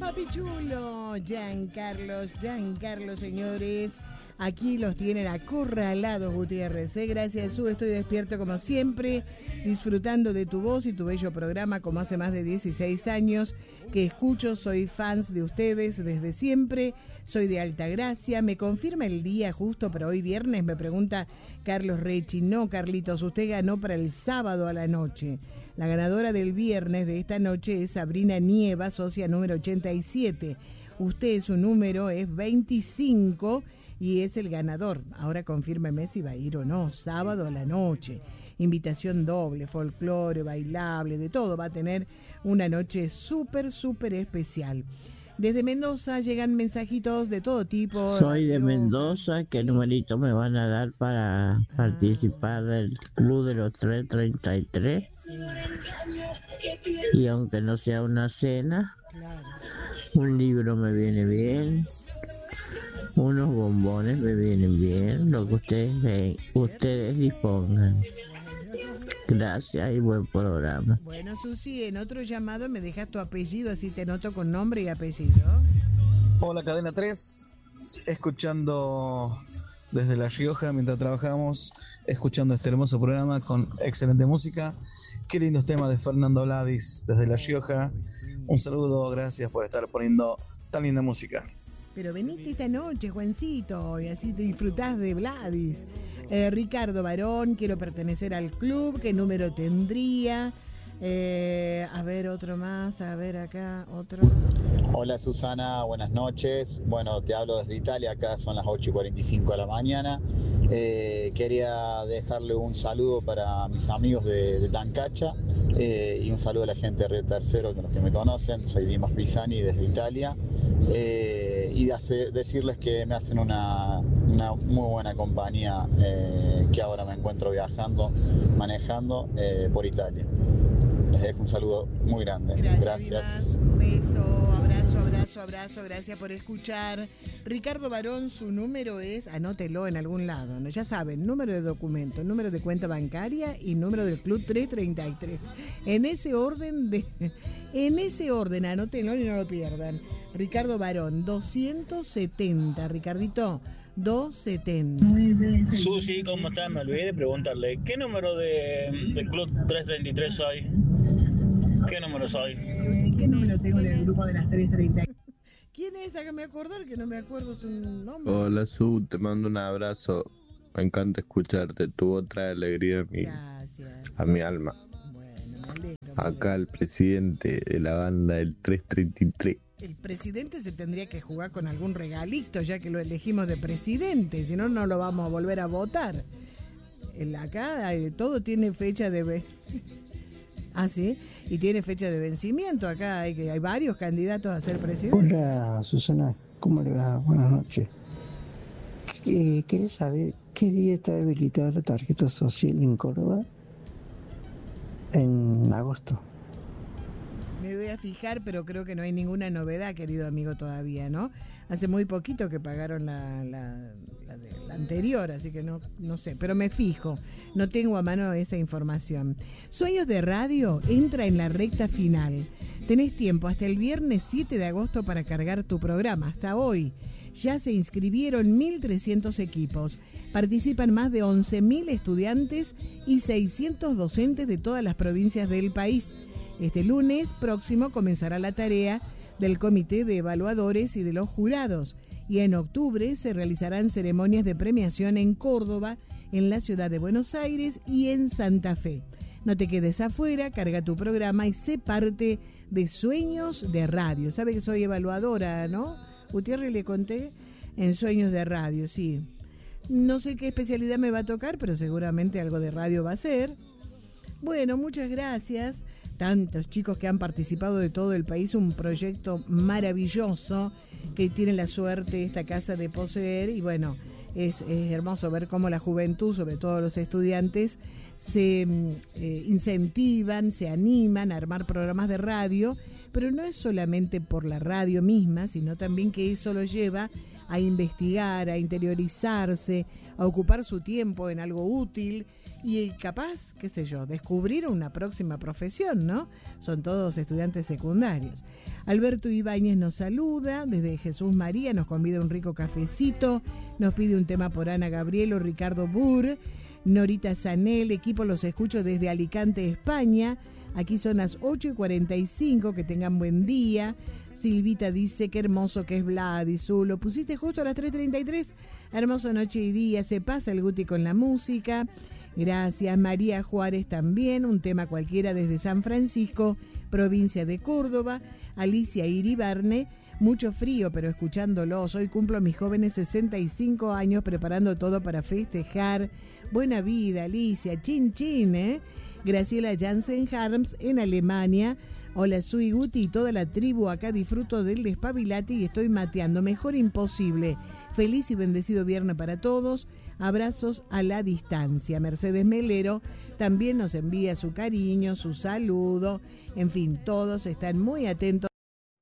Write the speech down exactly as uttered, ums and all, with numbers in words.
papichulo, Giancarlos, Giancarlos, señores. Aquí los tienen acorralados, Gutiérrez. ¿eh? Gracias, Su. Estoy despierto como siempre, disfrutando de tu voz y tu bello programa como hace más de dieciséis años que escucho. Soy fans de ustedes desde siempre. Soy de Altagracia. ¿Me confirma el día justo para hoy viernes? Me pregunta Carlos Rechi. No, Carlitos, usted ganó para el sábado a la noche. La ganadora del viernes de esta noche es Sabrina Nieva, socia número ochenta y siete. Usted, su número es veinticinco y es el ganador. Ahora confírmeme si va a ir o no, sábado a la noche. Invitación doble, folclore, bailable, de todo. Va a tener una noche súper, súper especial. Desde Mendoza llegan mensajitos de todo tipo. Soy de Mendoza, ¿qué numerito me van a dar para ah. participar del Club de los trescientos treinta y tres? Sí. Y aunque no sea una cena, claro, un libro me viene bien, unos bombones me vienen bien, lo que ustedes ven, ustedes dispongan. Gracias y buen programa. Bueno, Susi, en otro llamado me dejas tu apellido, así te noto con nombre y apellido. Hola, Cadena tres, escuchando desde La Rioja mientras trabajamos, escuchando este hermoso programa con excelente música. Qué lindos temas de Fernando Ladis desde La Rioja. Un saludo, gracias por estar poniendo tan linda música. Pero veniste esta noche, Juancito, y así te disfrutás de Vladis. Eh, Ricardo Barón, quiero pertenecer al club, ¿qué número tendría? Eh, a ver, otro más, a ver acá, otro. Hola Susana, buenas noches. Bueno, te hablo desde Italia, acá son las ocho y cuarenta y cinco de la mañana. Eh, quería dejarle un saludo para mis amigos de, de Tancacha eh, y un saludo a la gente de Río Tercero, que los que me conocen. Soy Dimas Pisani desde Italia. Eh, y de hace, decirles que me hacen una, una muy buena compañía, eh, que ahora me encuentro viajando, manejando eh, por Italia. Les dejo un saludo muy grande. Gracias. Gracias. Un beso, abrazo, abrazo, abrazo. Gracias por escuchar. Ricardo Barón, su número es, anótelo en algún lado, ¿no? Ya saben, número de documento, número de cuenta bancaria y número del Club trescientos treinta y tres. En ese orden, de, en ese orden, anótenlo y no lo pierdan. Ricardo Barón, doscientos setenta. Ricardito, doscientos setenta. Susi, ¿cómo estás? Me olvidé de preguntarle, ¿qué número de, del Club trescientos treinta y tres soy? ¿Qué número soy? ¿Qué número tengo en el grupo de las trescientos treinta y tres? ¿Quién es? Hágame acordar que no me acuerdo su nombre. Hola, Su, te mando un abrazo. Me encanta escucharte. Tu voz trae alegría a mi, a mi alma. Bueno, me alegro. Acá el presidente de la banda del trescientos treinta y tres. El presidente se tendría que jugar con algún regalito, ya que lo elegimos de presidente, si no, no lo vamos a volver a votar. El acá eh, todo tiene fecha de vencimiento. Ah, sí, y tiene fecha de vencimiento. Acá hay, que, hay varios candidatos a ser presidente. Hola, Susana, ¿cómo le va? Buenas noches. ¿Querés saber qué día está habilitada la tarjeta social en Córdoba? En agosto. Me voy a fijar, pero creo que no hay ninguna novedad, querido amigo, todavía, ¿no? Hace muy poquito que pagaron la, la, la, de, la anterior, así que no, no sé, pero me fijo, no tengo a mano esa información. Sueños de Radio entra en la recta final. Tenés tiempo hasta el viernes siete de agosto para cargar tu programa, hasta hoy. Ya se inscribieron mil trescientos equipos. Participan más de once mil estudiantes y seiscientos docentes de todas las provincias del país. Este lunes próximo comenzará la tarea del Comité de Evaluadores y de los jurados, y en octubre se realizarán ceremonias de premiación en Córdoba, en la ciudad de Buenos Aires y en Santa Fe. No te quedes afuera, carga tu programa y sé parte de Sueños de Radio. Sabe que soy evaluadora, ¿no? Gutiérrez, le conté, en Sueños de Radio, sí. No sé qué especialidad me va a tocar, pero seguramente algo de radio va a ser. Bueno, muchas gracias. Tantos chicos que han participado de todo el país, un proyecto maravilloso que tiene la suerte esta casa de poseer, y bueno, es, es hermoso ver cómo la juventud, sobre todo los estudiantes, se eh, incentivan, se animan a armar programas de radio, pero no es solamente por la radio misma, sino también que eso los lleva a investigar, a interiorizarse, a ocupar su tiempo en algo útil, y capaz, qué sé yo, descubrir una próxima profesión, ¿no? Son todos estudiantes secundarios. Alberto Ibáñez nos saluda, desde Jesús María nos convida un rico cafecito, nos pide un tema por Ana Gabrielo, Ricardo Burr, Norita Sanel, equipo los escucho desde Alicante, España. Aquí son las ocho y cuarenta y cinco, que tengan buen día. Silvita dice, qué hermoso que es Vladisu, lo pusiste justo a las tres treinta y tres, hermoso noche y día, se pasa el Guti con la música. Gracias. María Juárez también, un tema cualquiera desde San Francisco, provincia de Córdoba. Alicia Iribarne, mucho frío, pero escuchándolos. Hoy cumplo mis jóvenes sesenta y cinco años, preparando todo para festejar. Buena vida, Alicia. Chin, chin, ¿eh? Graciela Jansen Harms, en Alemania. Hola, soy Guti y toda la tribu. Acá disfruto del despabilate y estoy mateando. Mejor imposible. Feliz y bendecido viernes para todos. Abrazos a la distancia. Mercedes Melero también nos envía su cariño, su saludo. En fin, todos están muy atentos